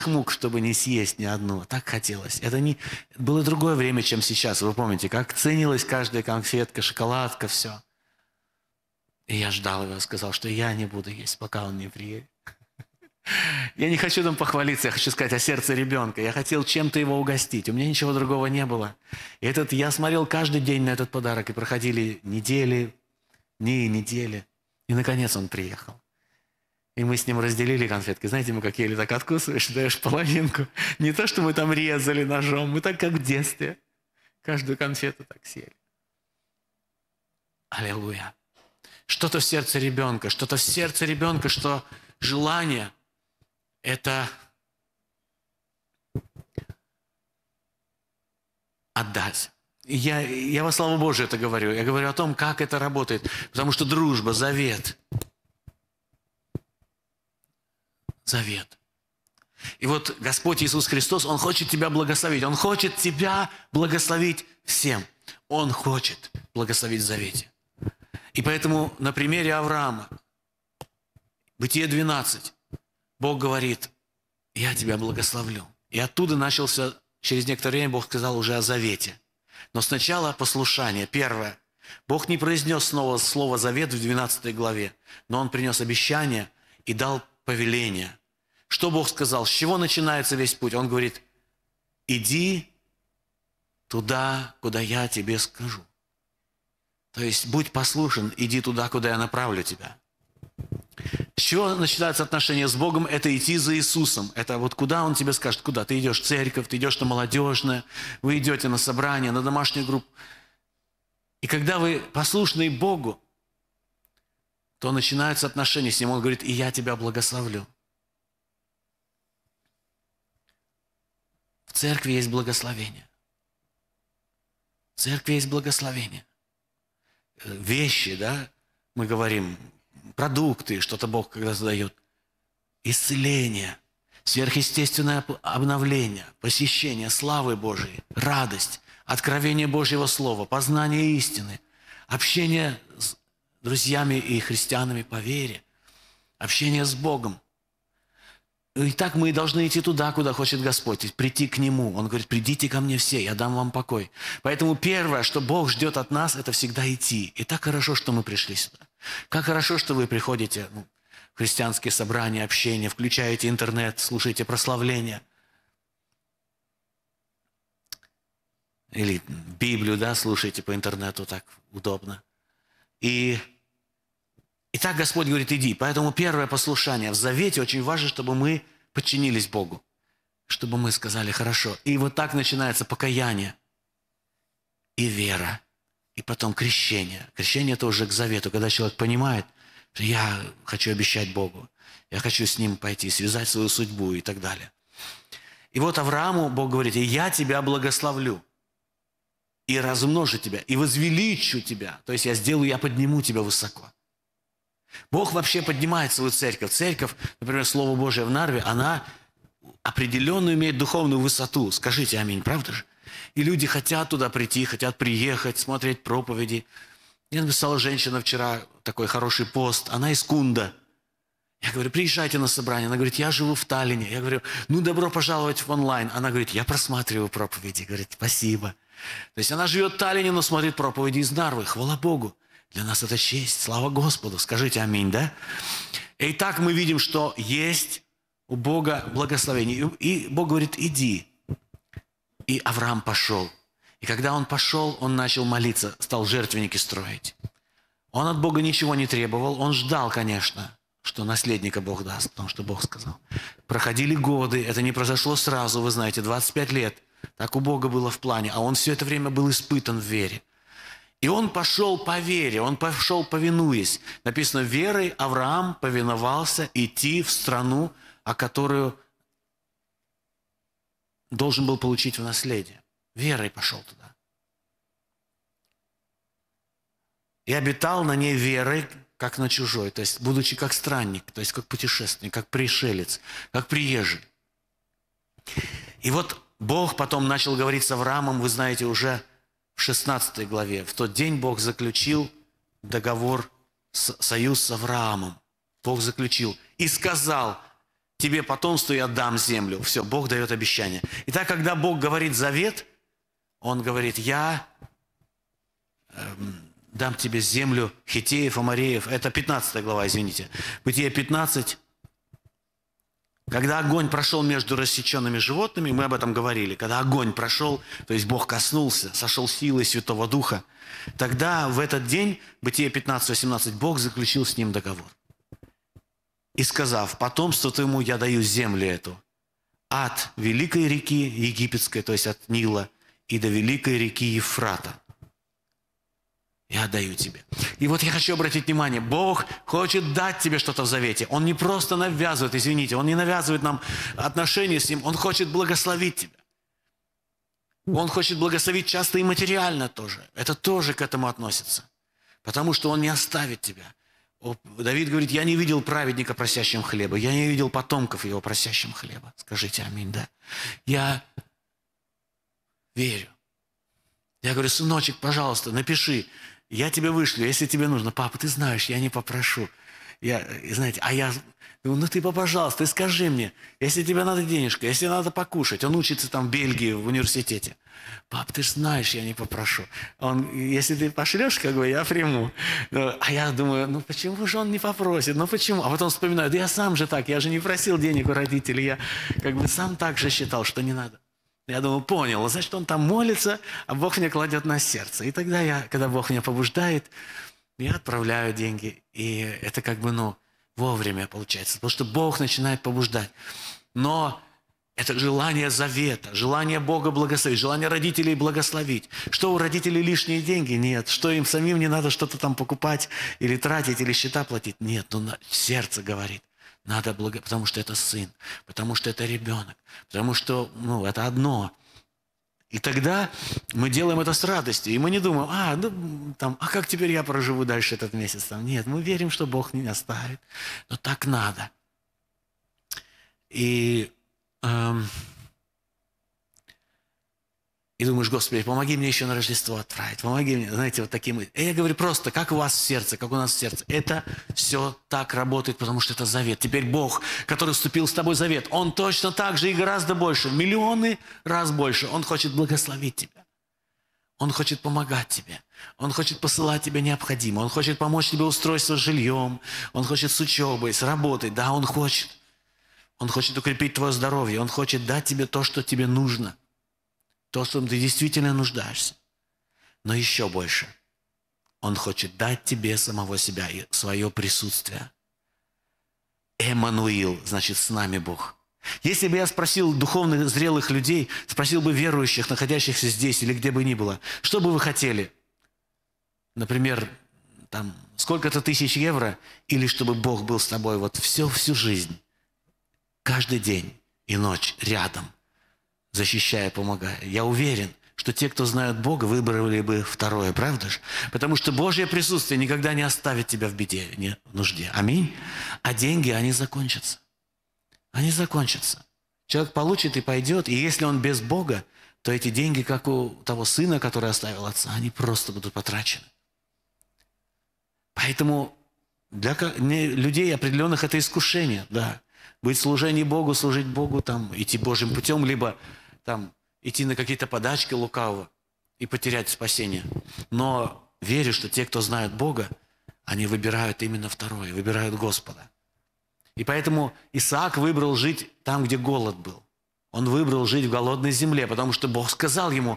мук, чтобы не съесть ни одну. Так хотелось. Было другое время, чем сейчас. Вы помните, как ценилась каждая конфетка, шоколадка, все. И я ждал его, сказал, что я не буду есть, пока он не приедет. Я не хочу там похвалиться, я хочу сказать о сердце ребенка. Я хотел чем-то его угостить. У меня ничего другого не было. И я смотрел каждый день на этот подарок, и проходили недели, дни и недели. И, наконец, он приехал. И мы с ним разделили конфетки. Знаете, мы как ели, так откусываешь, даешь половинку. Не то, что мы там резали ножом, мы так, как в детстве. Каждую конфету так съели. Аллилуйя. Что-то в сердце ребенка, что желание – это отдать. Я во славу Божию это говорю. Я говорю о том, как это работает. Потому что дружба, завет. Завет. И вот Господь Иисус Христос, Он хочет тебя благословить. Он хочет тебя благословить всем. Он хочет благословить в завете. И поэтому на примере Авраама, Бытие 12, Бог говорит, я тебя благословлю. И оттуда начался, через некоторое время Бог сказал уже о завете. Но сначала послушание. Первое. Бог не произнес снова слово «завет» в 12 главе, но Он принес обещание и дал повеление. Что Бог сказал? С чего начинается весь путь? Он говорит, иди туда, куда я тебе скажу. То есть, будь послушен, иди туда, куда я направлю тебя. С чего начинаются отношения с Богом? Это идти за Иисусом. Это вот куда Он тебе скажет, куда. Ты идешь в церковь, ты идешь на молодежное, вы идете на собрание, на домашнюю группу. И когда вы послушны Богу, то начинаются отношения с Ним. Он говорит, и я тебя благословлю. В церкви есть благословение. В церкви есть благословение. Вещи, да, мы говорим, продукты, что-то Бог когда-то дает. Исцеление, сверхъестественное обновление, посещение славы Божией, радость, откровение Божьего Слова, познание истины, общение с друзьями и христианами по вере, общение с Богом. И так мы и должны идти туда, куда хочет Господь, прийти к Нему. Он говорит, придите ко мне все, я дам вам покой. Поэтому первое, что Бог ждет от нас, это всегда идти. И так хорошо, что мы пришли сюда. Как хорошо, что вы приходите в христианские собрания, общения, включаете интернет, слушаете прославления. Или Библию, да, слушаете по интернету, так удобно. И так Господь говорит, иди. Поэтому первое послушание в завете очень важно, чтобы мы подчинились Богу. Чтобы мы сказали хорошо. И вот так начинается покаяние и вера. И потом крещение. Крещение – это уже к завету, когда человек понимает, что я хочу обещать Богу. Я хочу с Ним пойти, связать свою судьбу и так далее. И вот Аврааму Бог говорит, и я тебя благословлю. И размножу тебя, и возвеличу тебя. То есть я подниму тебя высоко. Бог вообще поднимает свою церковь. Церковь, например, Слово Божие в Нарве, она определенную имеет духовную высоту. Скажите аминь, правда же? И люди хотят туда прийти, хотят приехать, смотреть проповеди. Я написала женщина вчера такой хороший пост, она из Кунда. Я говорю, приезжайте на собрание. Она говорит, я живу в Таллине. Я говорю, добро пожаловать в онлайн. Она говорит, я просматриваю проповеди. Говорит, спасибо. То есть она живет в Таллине, но смотрит проповеди из Нарвы. Хвала Богу. Для нас это честь, слава Господу. Скажите аминь, да? И так мы видим, что есть у Бога благословение. И Бог говорит, иди. И Авраам пошел. И когда он пошел, он начал молиться, стал жертвенники строить. Он от Бога ничего не требовал. Он ждал, конечно, что наследника Бог даст, потому что Бог сказал. Проходили годы, это не произошло сразу, вы знаете, 25 лет. Так у Бога было в плане. А он все это время был испытан в вере. И он пошел по вере, он пошел повинуясь. Написано, верой Авраам повиновался идти в страну, о которую должен был получить в наследие. Верой пошел туда. И обитал на ней верой, как на чужой, то есть будучи как странник, то есть как путешественник, как пришелец, как приезжий. И вот Бог потом начал говорить с Авраамом, вы знаете, уже в 16 главе. В тот день Бог заключил договор, союз с Авраамом. Бог заключил и сказал, тебе потомству я дам землю. Все, Бог дает обещание. Итак, когда Бог говорит завет, Он говорит, я дам тебе землю хиттеев, амореев. Это 15 глава, извините. Бытие 15. Когда огонь прошел между рассеченными животными, мы об этом говорили, когда огонь прошел, то есть Бог коснулся, сошел силой Святого Духа, тогда в этот день, Бытие 15:18, Бог заключил с ним договор. И сказав, потомству твоему я даю землю эту, от великой реки египетской, то есть от Нила, и до великой реки Ефрата. Я даю тебе. И вот я хочу обратить внимание, Бог хочет дать тебе что-то в завете. Он не просто навязывает, извините, Он не навязывает нам отношения с Ним, Он хочет благословить тебя. Он хочет благословить часто и материально тоже. Это тоже к этому относится. Потому что Он не оставит тебя. Давид говорит, я не видел праведника, просящим хлеба. Я не видел потомков его, просящим хлеба. Скажите аминь, да. Я верю. Я говорю, сыночек, пожалуйста, напиши. Я тебе вышлю, если тебе нужно. Папа, ты знаешь, я не попрошу. Знаете, ну ты, пожалуйста, скажи мне, если тебе надо денежка, если надо покушать. Он учится там в Бельгии, в университете. Пап, ты же знаешь, я не попрошу. Если ты пошлешь, я приму. А я думаю, ну почему же он не попросит? Ну почему? А потом вспоминаю, да я сам же так, я же не просил денег у родителей. Я сам так же считал, что не надо. Я думаю, понял, значит, он там молится, а Бог мне кладет на сердце. И тогда когда Бог меня побуждает, я отправляю деньги. И это вовремя получается. Потому что Бог начинает побуждать. Но это желание завета, желание Бога благословить, желание родителей благословить. Что у родителей лишние деньги? Нет. Что им самим не надо что-то там покупать или тратить, или счета платить? Нет. Сердце говорит. Надо потому что это сын, потому что это ребенок, потому что, это одно. И тогда мы делаем это с радостью, и мы не думаем, как теперь я проживу дальше этот месяц? Нет, мы верим, что Бог не оставит, но так надо. И думаешь, Господи, помоги мне еще на Рождество отправить, помоги мне, знаете, вот таким. И я говорю просто, как у вас в сердце, как у нас в сердце. Это все так работает, потому что это завет. Теперь Бог, который вступил с тобой в завет, Он точно так же и гораздо больше, миллионы раз больше. Он хочет благословить тебя. Он хочет помогать тебе. Он хочет посылать тебе необходимое. Он хочет помочь тебе устройство с жильем. Он хочет с учебой, с работой. Да, Он хочет. Он хочет укрепить твое здоровье. Он хочет дать тебе то, что тебе нужно. То, что ты действительно нуждаешься. Но еще больше. Он хочет дать тебе самого себя и свое присутствие. Эммануил, значит, с нами Бог. Если бы я спросил духовных зрелых людей, спросил бы верующих, находящихся здесь или где бы ни было, что бы вы хотели? Например, сколько-то тысяч евро, или чтобы Бог был с тобой всю жизнь, каждый день и ночь рядом, защищая, помогая. Я уверен, что те, кто знают Бога, выбрали бы второе, правда же? Потому что Божье присутствие никогда не оставит тебя в беде, в нужде. Аминь. А деньги, они закончатся. Они закончатся. Человек получит и пойдет, и если он без Бога, то эти деньги, как у того сына, который оставил отца, они просто будут потрачены. Поэтому для людей определенных это искушение, да. Быть в служении Богу, служить Богу, идти Божьим путем, либо идти на какие-то подачки лукавого и потерять спасение. Но верю, что те, кто знают Бога, они выбирают именно второе, выбирают Господа. И поэтому Исаак выбрал жить там, где голод был. Он выбрал жить в голодной земле, потому что Бог сказал ему,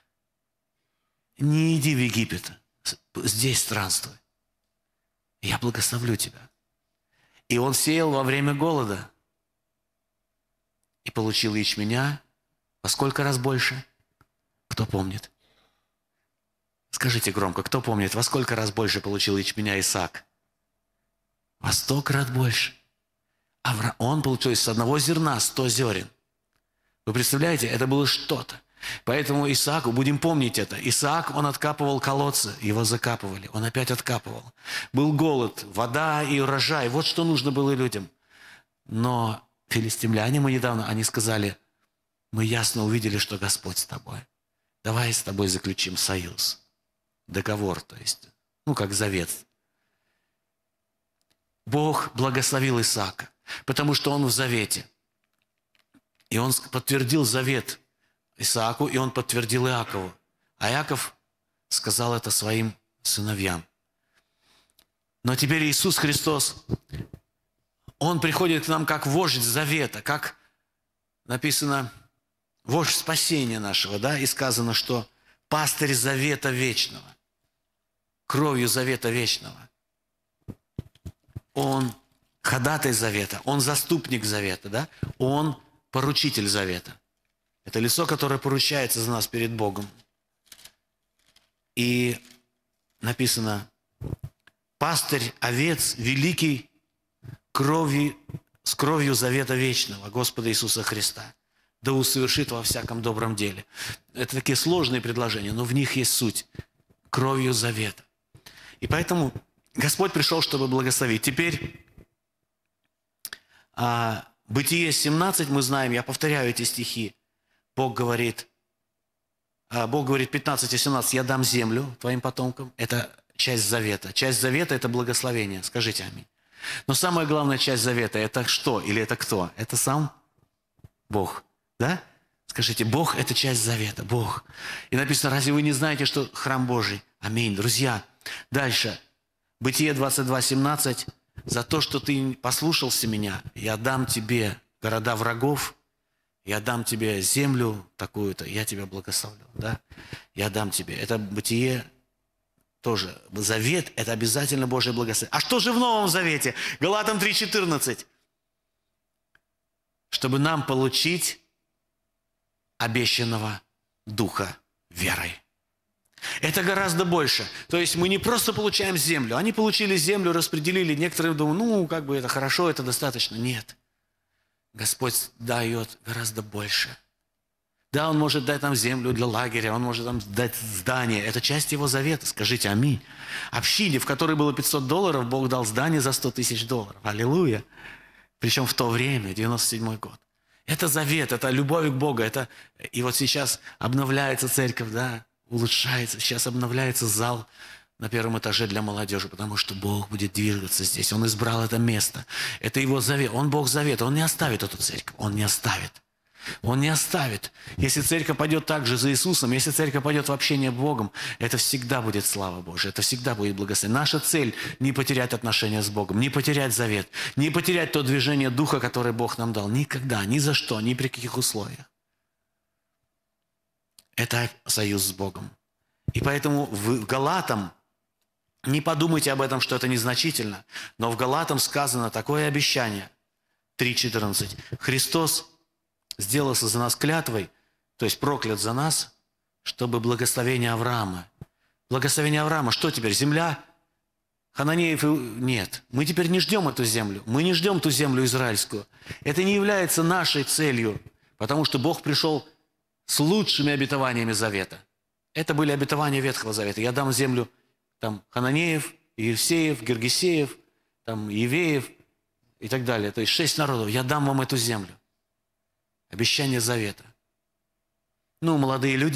не иди в Египет, здесь странствуй. Я благословлю тебя. И он сеял во время голода и получил ячменя во сколько раз больше? Кто помнит? Скажите громко, кто помнит, во сколько раз больше получил ячменя Исаак? Во 100 крат больше. Он получил из одного зерна 100 зерен. Вы представляете, это было что-то. Поэтому Исааку, будем помнить это, Исаак, он откапывал колодцы, его закапывали, он опять откапывал. Был голод, вода и урожай, вот что нужно было людям. Но филистимляне недавно, они сказали, мы ясно увидели, что Господь с тобой. Давай с тобой заключим союз, договор, то есть, как завет. Бог благословил Исаака. потому что он в завете. И он подтвердил завет Исааку, и он подтвердил Иакову. А Иаков сказал это своим сыновьям. Но теперь Иисус Христос, Он приходит к нам как вождь завета, как написано, вождь спасения нашего, да, и сказано, что пастырь завета вечного, кровью завета вечного. Он ходатай завета, Он заступник завета, да, Он поручитель завета. Это лицо, которое поручается за нас перед Богом. И написано, пастырь овец великий с кровью завета вечного Господа Иисуса Христа, да усовершит во всяком добром деле. Это такие сложные предложения, но в них есть суть. Кровью завета. И поэтому Господь пришел, чтобы благословить. Теперь Бытие 17 мы знаем, я повторяю эти стихи. Бог говорит 15 и 17, я дам землю твоим потомкам. Это часть завета. Часть завета – это благословение. Скажите аминь. Но самая главная часть завета – это что или это кто? Это сам Бог. Да? Скажите, Бог – это часть завета. Бог. И написано, разве вы не знаете, что храм Божий? Аминь. Друзья, дальше. Бытие 22, 17. За то, что ты послушался меня, я дам тебе города врагов, я дам тебе землю такую-то, я тебя благословлю. Да? Я дам тебе. Это Бытие тоже. Завет – это обязательно Божье благословение. А что же в Новом Завете? Галатам 3:14. Чтобы нам получить обещанного Духа верой. Это гораздо больше. То есть мы не просто получаем землю. Они получили землю, распределили. Некоторые думают, это хорошо, это достаточно. Нет. Господь дает гораздо больше. Да, Он может дать нам землю для лагеря, Он может нам дать здание. Это часть Его завета. Скажите аминь. Общине, в которой было $500, Бог дал здание за $100 000. Аллилуйя. Причем в то время, 97-й год. Это завет, это любовь к Богу. И вот сейчас обновляется церковь, да, улучшается. Сейчас обновляется зал на первом этаже для молодежи, потому что Бог будет двигаться здесь. Он избрал это место. Это Его завет. Он Бог завета. Он не оставит эту церковь. Он не оставит. Он не оставит. Если церковь пойдет так же за Иисусом, если церковь пойдет в общение с Богом, это всегда будет слава Божия, это всегда будет благословение. Наша цель – не потерять отношения с Богом, не потерять завет, не потерять то движение Духа, которое Бог нам дал. Никогда, ни за что, ни при каких условиях. Это союз с Богом. И поэтому в Галатам, не подумайте об этом, что это незначительно, но в Галатам сказано такое обещание, 3:14. Христос сделался за нас клятвой, то есть проклят за нас, чтобы благословение Авраама. Благословение Авраама, что теперь? Земля? Хананеев? Нет. Мы теперь не ждем эту землю. Мы не ждем ту землю израильскую. Это не является нашей целью, потому что Бог пришел с лучшими обетованиями завета. Это были обетования Ветхого Завета. Я дам землю там Хананеев, Евсеев, Гергесеев, там Евеев и так далее. То есть 6 народов. Я дам вам эту землю. Обещание завета. Молодые люди,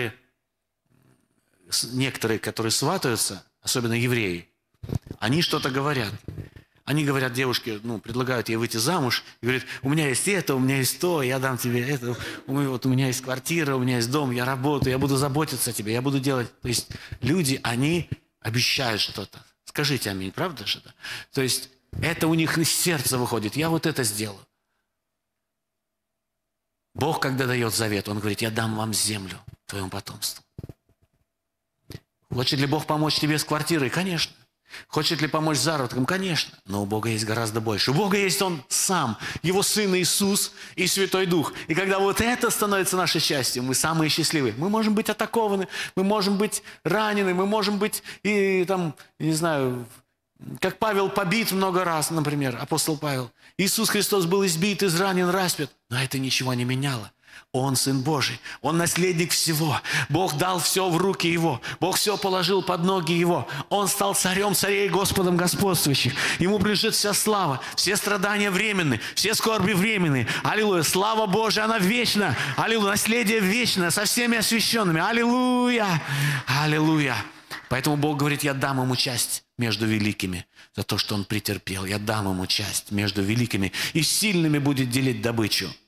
некоторые, которые сватаются, особенно евреи, они что-то говорят. Они говорят девушке, предлагают ей выйти замуж, и говорят, у меня есть это, у меня есть то, я дам тебе это, у меня есть квартира, у меня есть дом, я работаю, я буду заботиться о тебе, я буду делать. То есть люди, они обещают что-то. Скажите аминь, правда же? Да? То есть это у них из сердца выходит, я вот это сделаю. Бог, когда дает завет, Он говорит, я дам вам землю, твоему потомству. Хочет ли Бог помочь тебе с квартирой? Конечно. Хочет ли помочь с заработком? Конечно. Но у Бога есть гораздо больше. У Бога есть Он сам, Его Сын Иисус и Святой Дух. И когда вот это становится нашей частью, мы самые счастливые. Мы можем быть атакованы, мы можем быть ранены, мы можем быть, как Павел побит много раз, например, апостол Павел. Иисус Христос был избит, изранен, распят. Но это ничего не меняло. Он Сын Божий. Он наследник всего. Бог дал все в руки Его. Бог все положил под ноги Его. Он стал царем царей и Господом господствующих. Ему принадлежит вся слава. Все страдания временны. Все скорби временные. Аллилуйя. Слава Божия, она вечна. Аллилуйя. Наследие вечное со всеми освященными. Аллилуйя. Аллилуйя. Поэтому Бог говорит, я дам ему часть между великими за то, что он претерпел. Я дам ему часть между великими. И с сильными будет делить добычу.